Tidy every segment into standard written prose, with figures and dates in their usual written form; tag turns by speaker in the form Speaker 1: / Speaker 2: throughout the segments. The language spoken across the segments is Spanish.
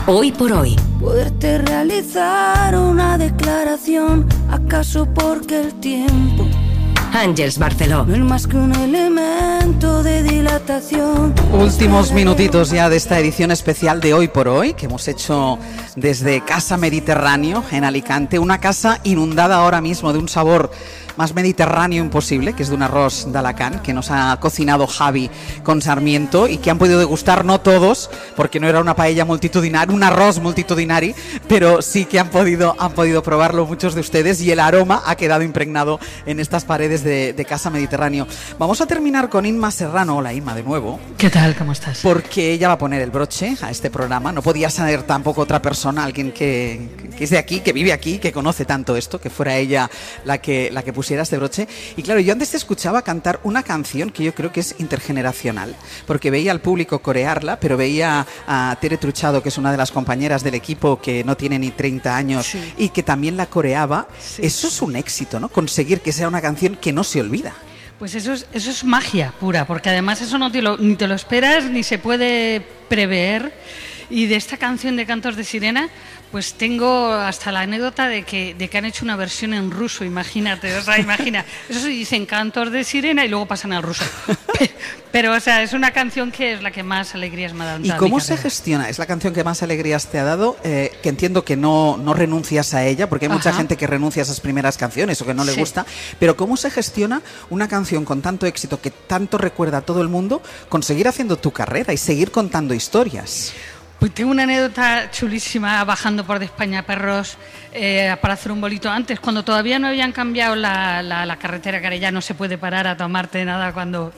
Speaker 1: Hoy por hoy.
Speaker 2: Poderte realizar una declaración, ¿acaso porque el tiempo
Speaker 1: Àngels Barceló.
Speaker 2: no es más que un elemento de dilatación?
Speaker 3: Últimos minutitos ya de esta edición especial de Hoy por Hoy, que hemos hecho desde Casa Mediterráneo en Alicante, una casa inundada ahora mismo de un sabor más mediterráneo imposible, que es de un arroz d'Alacant que nos ha cocinado Javi con Sarmiento y que han podido degustar no todos, porque no era una paella multitudinaria, un arroz multitudinari, pero sí que han podido probarlo muchos de ustedes y el aroma ha quedado impregnado en estas paredes de Casa Mediterráneo. Vamos a terminar con Inma Serrano. Hola Inma, de nuevo.
Speaker 4: ¿Qué tal? ¿Cómo estás?
Speaker 3: Porque ella va a poner el broche a este programa. No podía ser tampoco otra persona, alguien que es de aquí, que vive aquí, que conoce tanto esto, que fuera ella la que pusiera este broche. Y claro, yo antes te escuchaba cantar una canción que yo creo que es intergeneracional, porque veía al público corearla, pero veía a Tere Truchado, que es una de las compañeras del equipo que no tiene ni 30 años, sí, y que también la coreaba. Sí, eso es un éxito, ¿no? Conseguir que sea una canción que no se olvida.
Speaker 4: Pues eso es magia pura, porque además eso ni te lo esperas ni se puede prever. Y de esta canción de Cantos de Sirena, pues tengo hasta la anécdota de que han hecho una versión en ruso, imagínate, o sea, imagina, eso se dicen Cantos de Sirena y luego pasan al ruso. Pero, o sea, es una canción que es la que más alegrías me ha dado.
Speaker 3: ¿Y cómo se gestiona? Es la canción que más alegrías te ha dado, que entiendo que no renuncias a ella, porque hay mucha gente que renuncia a esas primeras canciones o que no le gusta, pero ¿cómo se gestiona una canción con tanto éxito, que tanto recuerda a todo el mundo, conseguir haciendo tu carrera y seguir contando historias?
Speaker 4: Pues tengo una anécdota chulísima bajando por de España Perros para hacer un bolito antes, cuando todavía no habían cambiado la carretera, que ahora ya no se puede parar a tomarte nada cuando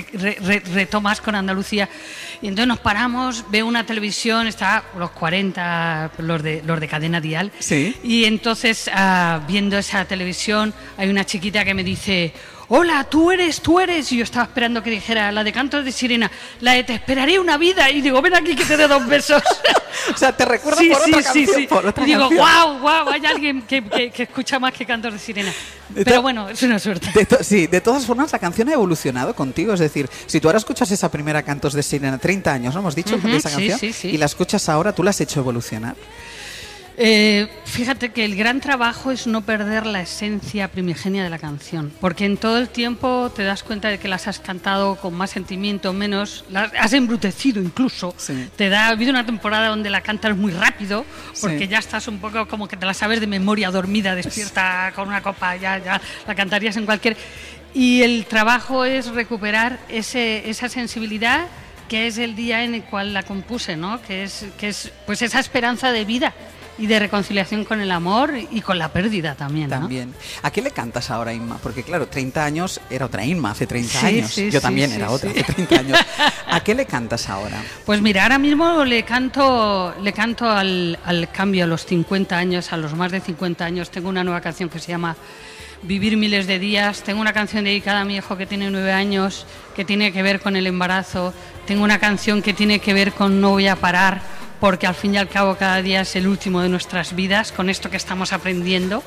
Speaker 4: retomas con Andalucía. Y entonces nos paramos, veo una televisión, está los 40, los de Cadena Dial. Sí. Y entonces viendo esa televisión hay una chiquita que me dice: hola, tú eres. Y yo estaba esperando que dijera la de Cantos de Sirena, la de Te esperaré una vida. Y digo, ven aquí que te dé 2 besos.
Speaker 3: O sea, te recuerda por otra canción. Por otra
Speaker 4: y digo,
Speaker 3: canción.
Speaker 4: wow, hay alguien que escucha más que Cantos de Sirena. Pero bueno, es una suerte.
Speaker 3: De todas formas, la canción ha evolucionado contigo. Es decir, si tú ahora escuchas esa primera Cantos de Sirena, 30 años, ¿no hemos dicho? De esa canción, sí. Y la escuchas ahora, ¿tú la has hecho evolucionar?
Speaker 4: Fíjate que el gran trabajo es no perder la esencia primigenia de la canción, porque en todo el tiempo te das cuenta de que las has cantado con más sentimiento, menos, las has embrutecido incluso. Sí. Ha habido una temporada donde la cantas muy rápido, porque ya estás un poco como que te la sabes de memoria, dormida, despierta con una copa, ya la cantarías en cualquier... Y el trabajo es recuperar esa sensibilidad que es el día en el cual la compuse, ¿no? Que es pues esa esperanza de vida y de reconciliación con el amor y con la pérdida también, ¿no?
Speaker 3: También. ¿A qué le cantas ahora, Inma? Porque claro, 30 años era otra Inma hace 30 años. Yo también era otra hace 30 años. ¿A qué le cantas ahora?
Speaker 4: Pues mira, ahora mismo le canto al cambio, a los 50 años, a los más de 50 años. Tengo una nueva canción que se llama Vivir miles de días. Tengo una canción dedicada a mi hijo que tiene 9 años, que tiene que ver con el embarazo. Tengo una canción que tiene que ver con No voy a parar, porque al fin y al cabo cada día es el último de nuestras vidas, con esto que estamos aprendiendo.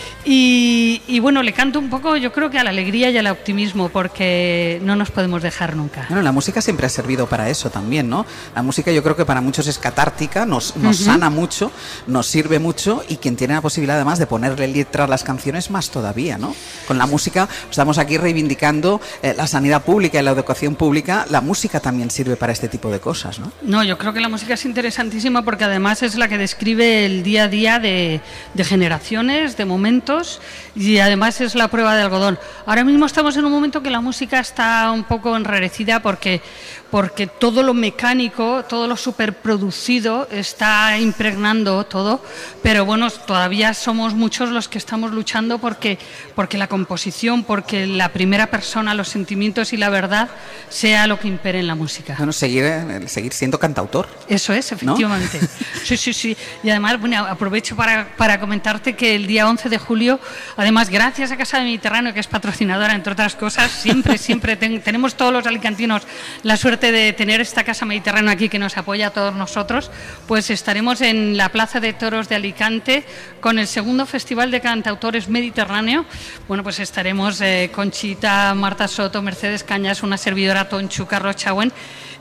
Speaker 4: Y bueno, le canto un poco, yo creo que a la alegría y al optimismo, porque no nos podemos dejar nunca.
Speaker 3: Bueno, la música siempre ha servido para eso también, ¿no? La música yo creo que para muchos es catártica, nos sana mucho, nos sirve mucho, y quien tiene la posibilidad además de ponerle letras a las canciones más todavía, ¿no? Con la música estamos aquí reivindicando la sanidad pública y la educación pública. La música también sirve para este tipo de cosas, ¿no?
Speaker 4: No, yo creo que la música es interesantísima porque además es la que describe el día a día de generaciones, de momentos, y además es la prueba de algodón. Ahora mismo estamos en un momento que la música está un poco enrarecida porque todo lo mecánico, todo lo superproducido está impregnando todo, pero bueno, todavía somos muchos los que estamos luchando porque la composición, porque la primera persona, los sentimientos y la verdad sea lo que impere en la música.
Speaker 3: Bueno, seguir siendo cantautor.
Speaker 4: Eso es, efectivamente. ¿No? Sí. Y además, bueno, aprovecho para comentarte que el día 11 de julio, además, gracias a Casa Mediterráneo, que es patrocinadora, entre otras cosas, siempre tenemos todos los alicantinos la suerte de tener esta Casa Mediterráneo aquí que nos apoya a todos nosotros, pues estaremos en la Plaza de Toros de Alicante con el segundo Festival de Cantautores Mediterráneo. Bueno, pues estaremos Conchita, Marta Soto, Mercedes Cañas, una servidora, Tonchu, Carlos Chauen,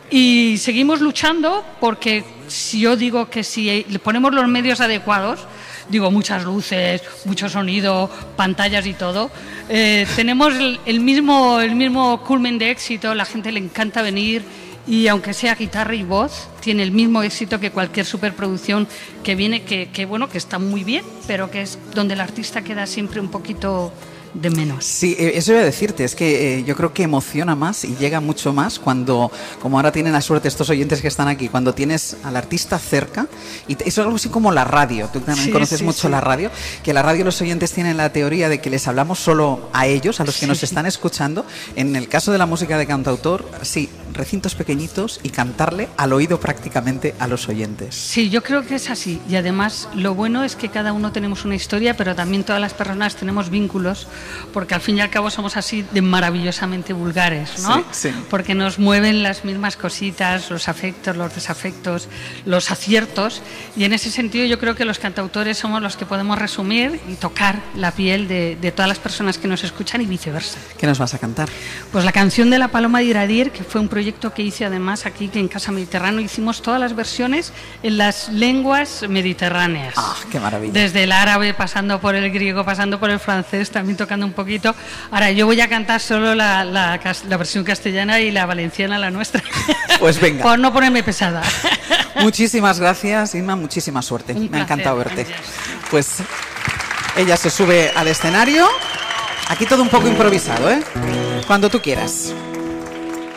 Speaker 4: Y seguimos luchando porque si yo digo que si le ponemos los medios adecuados, digo muchas luces, mucho sonido, pantallas y todo, tenemos el mismo culmen de éxito, la gente le encanta venir y aunque sea guitarra y voz, tiene el mismo éxito que cualquier superproducción que viene, que bueno, que está muy bien, pero que es donde el artista queda siempre un poquito de menos.
Speaker 3: Sí, eso iba a decirte, es que yo creo que emociona más y llega mucho más cuando, como ahora tienen la suerte estos oyentes que están aquí, cuando tienes al artista cerca, y eso es algo así como la radio, tú también conoces mucho la radio, que la radio los oyentes tienen la teoría de que les hablamos solo a ellos, a los que nos están escuchando. En el caso de la música de cantautor, sí, recintos pequeñitos y cantarle al oído prácticamente a los oyentes.
Speaker 4: Sí, yo creo que es así, y además lo bueno es que cada uno tenemos una historia, pero también todas las personas tenemos vínculos, porque al fin y al cabo somos así de maravillosamente vulgares, ¿no?
Speaker 3: Sí, sí.
Speaker 4: Porque nos mueven las mismas cositas, los afectos, los desafectos, los aciertos, y en ese sentido yo creo que los cantautores somos los que podemos resumir y tocar la piel de todas las personas que nos escuchan y viceversa.
Speaker 3: ¿Qué nos vas a cantar?
Speaker 4: Pues la canción de La Paloma de Iradir, que fue un proyecto que hice además aquí que en Casa Mediterráneo, hicimos todas las versiones en las lenguas mediterráneas.
Speaker 3: ¡Ah, qué maravilla!
Speaker 4: Desde el árabe, pasando por el griego, pasando por el francés, también tocando un poquito. Ahora yo voy a cantar solo la versión castellana y la valenciana, la nuestra.
Speaker 3: Pues venga.
Speaker 4: Por no ponerme pesada.
Speaker 3: Muchísimas gracias, Inma, muchísima suerte.
Speaker 4: Un
Speaker 3: Me ha encantado verte.
Speaker 4: placer.
Speaker 3: Pues ella se sube al escenario. Aquí todo un poco improvisado, ¿eh? Cuando tú quieras.